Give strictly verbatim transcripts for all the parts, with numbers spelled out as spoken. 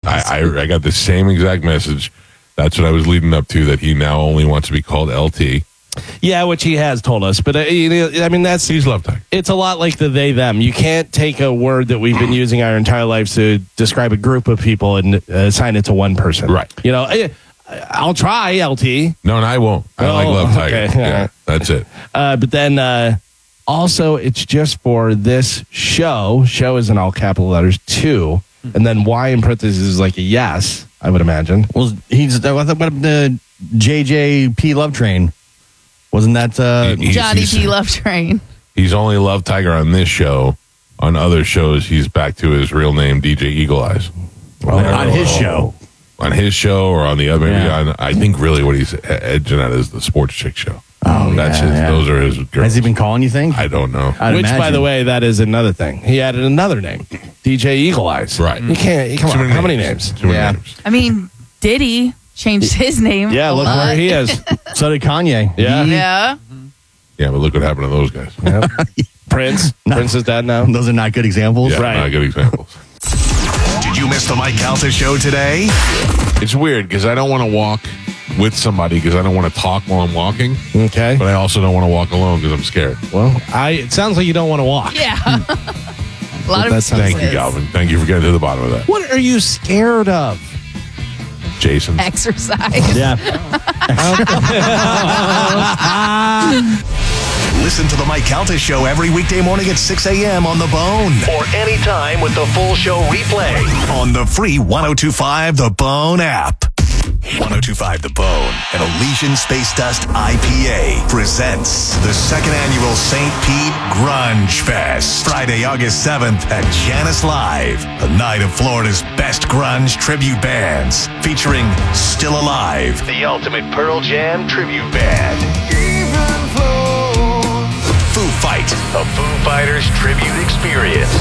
I, I I got the same exact message. That's what I was leading up to, that he now only wants to be called L T. Yeah, which he has told us. But, uh, you know, I mean, that's... He's Love Tiger. It's a lot like the they, them. You can't take a word that we've been using our entire lives to describe a group of people and uh, assign it to one person. Right. You know, I, I'll try L T. No, and I won't. I Oh, like Love Tiger. okay. Yeah, that's it. Uh, but then uh, also, it's just for this show. Show is in all capital letters, two. And then Y in parentheses is like a yes, I would imagine. Well, he's uh, what happened to J J P Love Train? Wasn't that uh, He- he's- Johnny he's- P. Love Train. He's only Love Tiger on this show. On other shows, he's back to his real name, D J Eagle Eyes. on his show? On his show or on the other, maybe Yeah. on, I think really what he's edging at is the Sports Chick show. Oh, That's yeah, his, yeah. those are his girls. Has he been calling you things? I don't know. I'd Which, by imagine. the way, that is another thing. He added another name, D J Eagle Eyes. Right. You can't. Come Too on. How many names? Too many yeah. names. I mean, Diddy changed his name. Yeah. a Look lot. where he is. So did Kanye. Yeah. He- Yeah. Yeah, but look what happened to those guys. Yep. Prince. Prince is dead now. Those are not good examples. Yeah, Right. not good examples. Did you miss the Mike Calta show today? It's weird because I don't want to walk with somebody because I don't want to talk while I'm walking, Okay. but I also don't want to walk alone because I'm scared. Well, I. It sounds like you don't want to walk. Yeah. a lot of that sounds Thank you, excuses. Galvin. Thank you for getting to the bottom of that. What are you scared of? Jason. Exercise. Yeah. Listen to the Mike Calta show every weekday morning at six a.m. on The Bone. Or anytime with the full show replay on the free ten twenty-five The Bone app. ten twenty-five The Bone and Elysian Space Dust I P A presents the second annual Saint Pete Grunge Fest. Friday, August seventh at Janice Live. A night of Florida's best grunge tribute bands featuring Still Alive, the ultimate Pearl Jam tribute band. Foo Fight, a Foo Fighters tribute experience.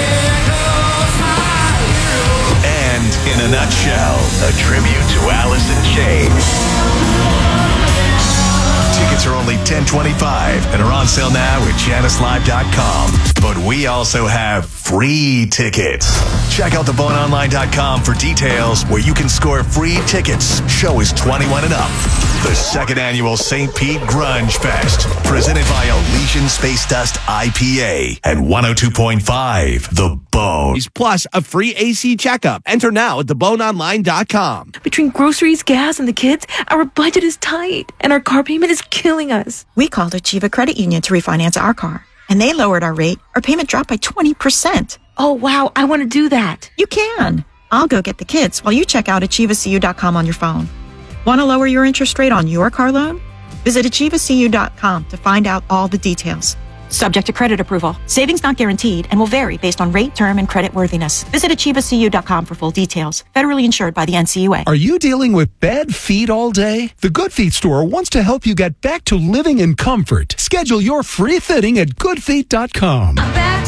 And in a nutshell, a tribute to Alice in Chains. Tickets are only ten twenty-five and are on sale now at janice live dot com. But we also have free tickets. Check out the bone online dot com for details where you can score free tickets. Show is twenty-one and up. The second annual Saint Pete Grunge Fest, presented by Elysian Space Dust I P A and one oh two point five The Bone. Plus a free A C checkup. Enter now at the bone online dot com. Between groceries, gas, and the kids, our budget is tight, and our car payment is killing us. We called Achieva Credit Union to refinance our car, and they lowered our rate. Our payment dropped by twenty percent. Oh, wow, I want to do that. You can. I'll go get the kids while you check out achieva c u dot com on your phone. Want to lower your interest rate on your car loan? Visit achieva c u dot com to find out all the details. Subject to credit approval. Savings not guaranteed and will vary based on rate, term, and credit worthiness. Visit achieva c u dot com for full details. Federally insured by the N C U A. Are you dealing with bad feet all day? The Good Feet store wants to help you get back to living in comfort. Schedule your free fitting at good feet dot com.